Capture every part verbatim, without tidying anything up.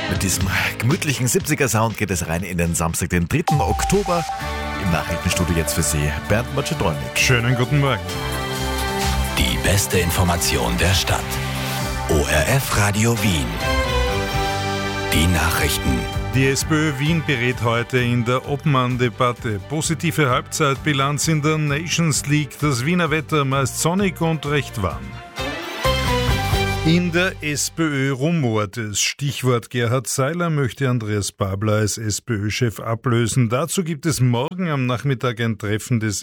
Mit diesem gemütlichen siebziger-Sound geht es rein in den Samstag, den dritten Oktober. Im Nachrichtenstudio jetzt für Sie Bernd Motschedolnik. Schönen guten Morgen. Die beste Information der Stadt. O R F Radio Wien. Die Nachrichten. Die SPÖ Wien berät heute in der Obmann-Debatte. Positive Halbzeitbilanz in der Nations League. Das Wiener Wetter meist sonnig und recht warm. In der SPÖ rumort es. Stichwort Gerhard Seiler möchte Andreas Babler als SPÖ-Chef ablösen. Dazu gibt es morgen am Nachmittag ein Treffen des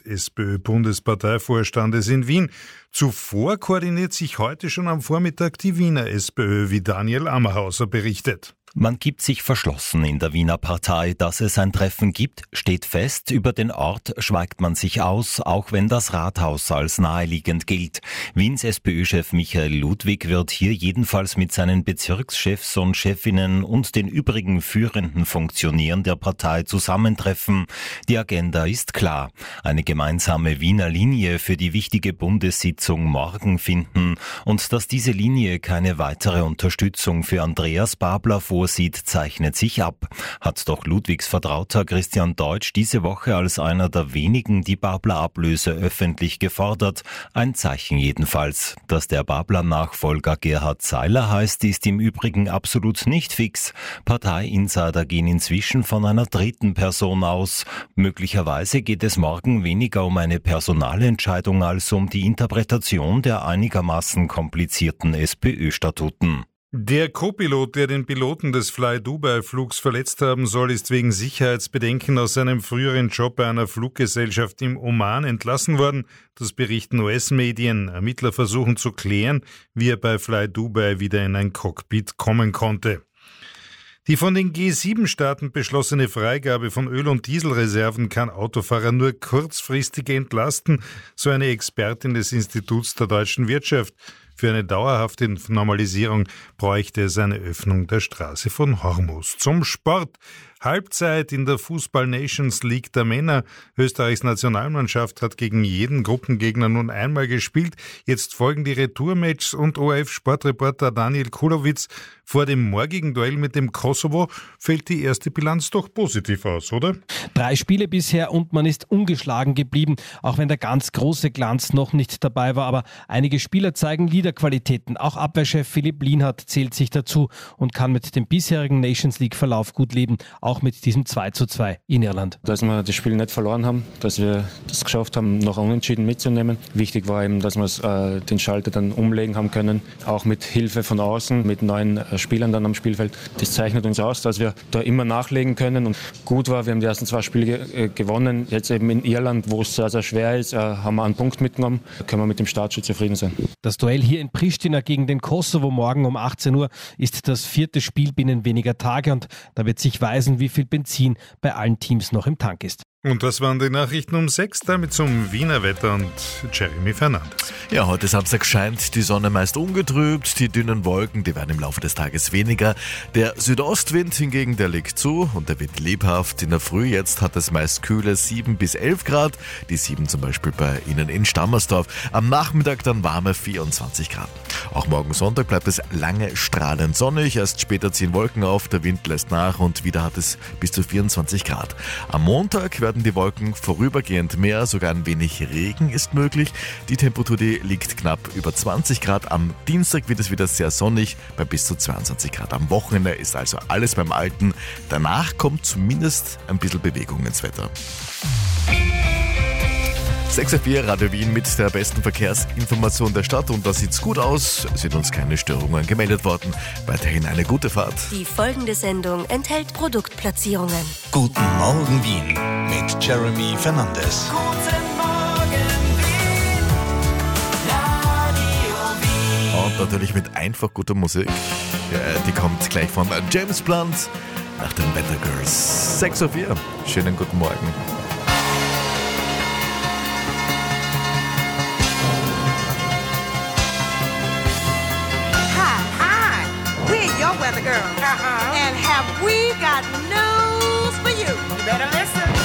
SPÖ-Bundesparteivorstandes in Wien. Zuvor koordiniert sich heute schon am Vormittag die Wiener SPÖ, wie Daniel Ammerhauser berichtet. Man gibt sich verschlossen in der Wiener Partei. Dass es ein Treffen gibt, steht fest. Über den Ort schweigt man sich aus, auch wenn das Rathaus als naheliegend gilt. Wiens SPÖ-Chef Michael Ludwig wird hier jedenfalls mit seinen Bezirkschefs und Chefinnen und den übrigen führenden Funktionären der Partei zusammentreffen. Die Agenda ist klar. Eine gemeinsame Wiener Linie für die wichtige Bundessitzung morgen finden. Und dass diese Linie keine weitere Unterstützung für Andreas Babler vorsieht, zeichnet sich ab, hat doch Ludwigs Vertrauter Christian Deutsch diese Woche als einer der wenigen die Babler-Ablöse öffentlich gefordert. Ein Zeichen jedenfalls. Dass der Babler-Nachfolger Gerhard Seiler heißt, ist im Übrigen absolut nicht fix. Partei-Insider gehen inzwischen von einer dritten Person aus. Möglicherweise geht es morgen weniger um eine Personalentscheidung als um die Interpretation der einigermaßen komplizierten SPÖ-Statuten. Der Co-Pilot, der den Piloten des Fly-Dubai-Flugs verletzt haben soll, ist wegen Sicherheitsbedenken aus seinem früheren Job bei einer Fluggesellschaft im Oman entlassen worden. Das berichten U S-Medien. Ermittler versuchen zu klären, wie er bei Fly-Dubai wieder in ein Cockpit kommen konnte. Die von den G sieben Staaten beschlossene Freigabe von Öl- und Dieselreserven kann Autofahrer nur kurzfristig entlasten, so eine Expertin des Instituts der deutschen Wirtschaft. Für eine dauerhafte Normalisierung bräuchte es eine Öffnung der Straße von Hormuz. Zum Sport. Halbzeit in der Fußball-Nations League der Männer. Österreichs Nationalmannschaft hat gegen jeden Gruppengegner nun einmal gespielt. Jetzt folgen die Retourmatches und O R F-Sportreporter Daniel Kulowitz. Vor dem morgigen Duell mit dem Kosovo fällt die erste Bilanz doch positiv aus, oder? Drei Spiele bisher und man ist ungeschlagen geblieben, auch wenn der ganz große Glanz noch nicht dabei war. Aber einige Spieler zeigen Leaderqualitäten. Auch Abwehrchef Philipp Lienhardt zählt sich dazu und kann mit dem bisherigen Nations League-Verlauf gut leben. Auch mit diesem zwei zu zwei in Irland. Dass wir das Spiel nicht verloren haben, dass wir das geschafft haben, noch unentschieden mitzunehmen. Wichtig war eben, dass wir äh, den Schalter dann umlegen haben können, auch mit Hilfe von außen, mit neuen äh, Spielern dann am Spielfeld. Das zeichnet uns aus, dass wir da immer nachlegen können. Und gut war, wir haben die ersten zwei Spiele ge- äh, gewonnen. Jetzt eben in Irland, wo es sehr, sehr schwer ist, äh, haben wir einen Punkt mitgenommen. Da können wir mit dem Start schon zufrieden sein. Das Duell hier in Pristina gegen den Kosovo morgen um achtzehn Uhr ist das vierte Spiel binnen weniger Tage und da wird sich weisen, wie viel Benzin bei allen Teams noch im Tank ist. Und das waren die Nachrichten um sechs, damit zum Wiener Wetter und Jeremy Fernandes. Ja, heute Samstag scheint die Sonne meist ungetrübt, die dünnen Wolken, die werden im Laufe des Tages weniger. Der Südostwind hingegen, der liegt zu und der wird lebhaft. In der Früh jetzt hat es meist kühle sieben bis elf Grad, die sieben zum Beispiel bei Ihnen in Stammersdorf. Am Nachmittag dann warme vierundzwanzig Grad. Auch morgen Sonntag bleibt es lange strahlend sonnig, erst später ziehen Wolken auf, der Wind lässt nach und wieder hat es bis zu vierundzwanzig Grad. Am Montag werden die Wolken vorübergehend mehr, sogar ein wenig Regen ist möglich. Die Temperatur, die liegt knapp über zwanzig Grad. Am Dienstag wird es wieder sehr sonnig bei bis zu zweiundzwanzig Grad. Am Wochenende ist also alles beim Alten. Danach kommt zumindest ein bisschen Bewegung ins Wetter. sechs Uhr vier Radio Wien mit der besten Verkehrsinformation der Stadt und da sieht's gut aus, sind uns keine Störungen gemeldet worden. Weiterhin eine gute Fahrt. Die folgende Sendung enthält Produktplatzierungen. Guten Morgen Wien mit Jeremy Fernandes. Guten Morgen Wien, Radio Wien. Und natürlich mit einfach guter Musik. Ja, die kommt gleich von James Blunt nach den Better Girls. sechs Uhr vier, schönen guten Morgen. Weather girl. Uh-huh. And have we got news for you? You better listen.